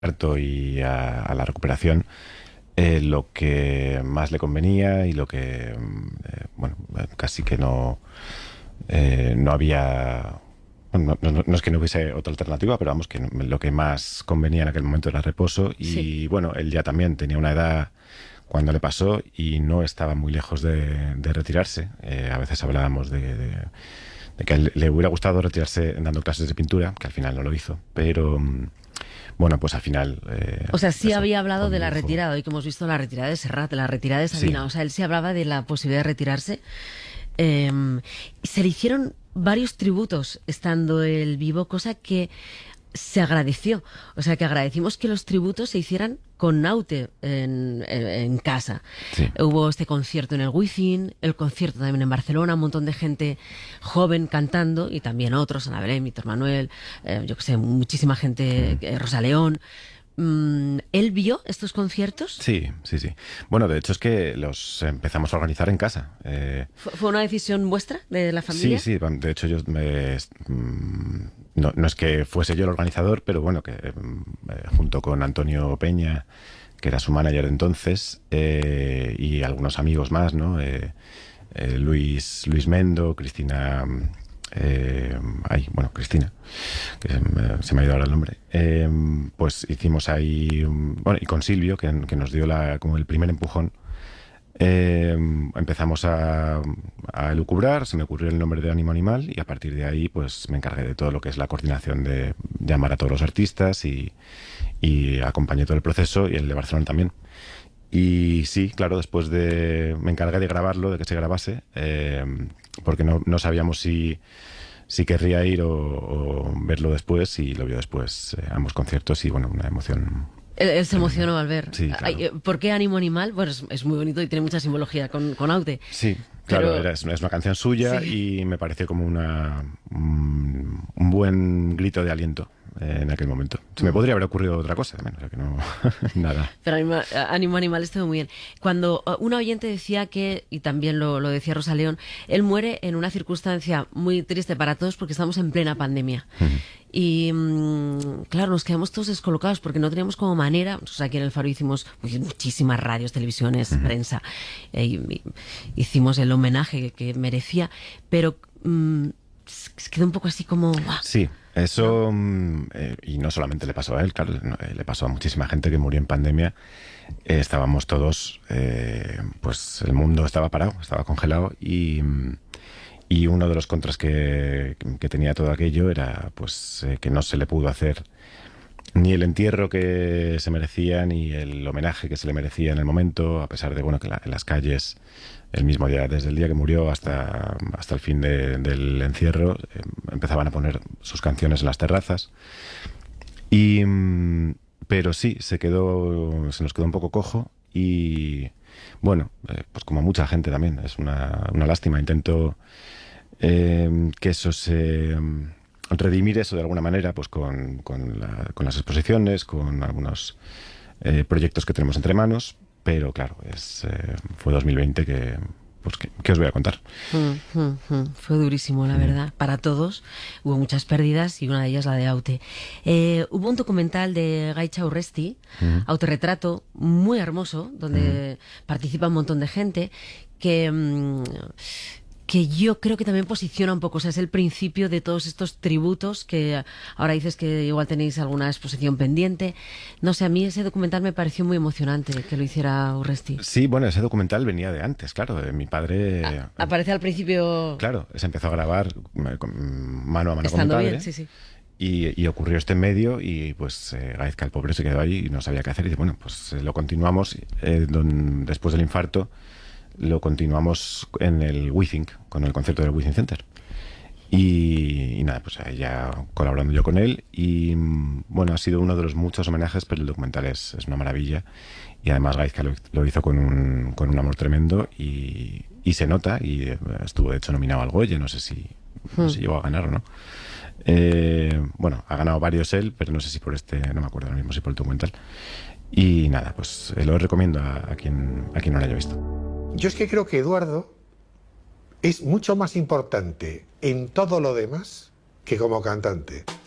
harto y a la recuperación, lo que más le convenía y lo que, casi que no había... No es que no hubiese otra alternativa, pero vamos, que lo que más convenía en aquel momento era reposo. Y Sí. bueno, él ya también tenía una edad cuando le pasó y no estaba muy lejos de retirarse. A veces hablábamos de que a él le hubiera gustado retirarse dando clases de pintura, que al final no lo hizo, pero bueno, pues al final O sea, sí eso había hablado de la condujo. retirada, hoy que hemos visto la retirada de Serrat, de la retirada de Sí, Sabina. O sea, él sí hablaba de la posibilidad de retirarse. Eh, Se le hicieron varios tributos estando él vivo, cosa que se agradeció. O sea, que agradecimos que los tributos se hicieran con Naute en casa. sí. Hubo este concierto en el Wizzing, el concierto también en Barcelona, un montón de gente joven cantando y también otros, Ana Belén, Víctor Manuel, yo que sé, muchísima gente, Mm. Rosa León. ¿Él vio estos conciertos? Sí, sí, sí. Bueno, de hecho es que los empezamos a organizar en casa. ¿Fue una decisión vuestra, de la Sí, familia? sí, de hecho no es que fuese yo el organizador, pero bueno, que junto con Antonio Peña, que era su manager de entonces, y algunos amigos más, ¿no? Luis Mendo, Cristina, Cristina, que se me ha ido ahora el nombre. Pues hicimos ahí, bueno, y con Silvio, que nos dio como el primer empujón. Empezamos a elucubrar, se me ocurrió el nombre de Ánimo Animal y a partir de ahí pues me encargué de todo lo que es la coordinación de llamar a todos los artistas y acompañé todo el proceso y el de Barcelona también. Y sí, claro, me encargué de grabarlo, de que se grabase, porque no sabíamos si querría ir o verlo después, y lo vio después, ambos conciertos, y bueno, una emoción Él se tremenda. emocionó al ver. Sí, Ay, claro. ¿por qué Ánimo Animal? Bueno, es muy bonito y tiene mucha simbología con Aute. Sí, claro, Pero es una canción suya sí. y me pareció como un buen grito de aliento en aquel momento. Se me Mm. podría haber ocurrido otra cosa también, o sea que no, nada. Pero Ánimo Animal estuvo muy bien. Cuando una oyente decía que, y también lo decía Rosa León, él muere en una circunstancia muy triste para todos porque estamos en plena pandemia. Y claro, nos quedamos todos descolocados porque no teníamos como manera. Nosotros aquí en El Faro hicimos muchísimas radios, televisiones, prensa. Hicimos el homenaje que merecía, pero se quedó un poco así como... ¡buah! Sí, ¿No? eso, y no solamente le pasó a él, claro, le pasó a muchísima gente que murió en pandemia. Estábamos todos, pues el mundo estaba parado, estaba congelado y uno de los contras que tenía todo aquello era pues que no se le pudo hacer ni el entierro que se merecía ni el homenaje que se le merecía en el momento, a pesar de bueno que en las calles el mismo día, desde el día que murió hasta el fin del encierro, empezaban a poner sus canciones en las terrazas. Y, pero sí, se nos quedó un poco cojo y bueno, pues como mucha gente también, es una lástima. Intento que eso redimir eso de alguna manera, pues con las exposiciones, con algunos proyectos que tenemos entre manos, pero claro, fue 2020 pues, ¿qué os voy a contar? Fue durísimo, la Mm, verdad, para todos. Hubo muchas pérdidas y una de ellas la de Aute. Hubo un documental de Gaitza Urresti, mm, Autorretrato, muy hermoso, mm. donde participa un montón de gente que, que yo creo que también posiciona un poco, o sea, es el principio de todos estos tributos que ahora dices que igual tenéis alguna exposición pendiente. No sé, a mí ese documental me pareció muy emocionante que lo hiciera Urresti. Sí, bueno, ese documental venía de antes, claro. Mi padre, Aparece al principio claro, se empezó a grabar mano a mano con mi estando bien, padre. sí, sí. Y ocurrió este en medio y pues Gaizka, el pobre, se quedó ahí y no sabía qué hacer. Y dice, bueno, pues lo continuamos. Después del infarto, lo continuamos en el Wizzing, con el concierto del Wizzing Center. Y nada, pues ahí ya colaborando yo con él. Y bueno, ha sido uno de los muchos homenajes, pero el documental es una maravilla. Y además Gaizka lo hizo con un amor tremendo y se nota. Y estuvo de hecho nominado al Goya, no sé si llegó a ganar o no. Bueno, ha ganado varios él, pero no sé si por no me acuerdo ahora mismo si por el documental. Y nada, pues lo recomiendo a quien no lo haya visto. Yo es que creo que Eduardo es mucho más importante en todo lo demás que como cantante.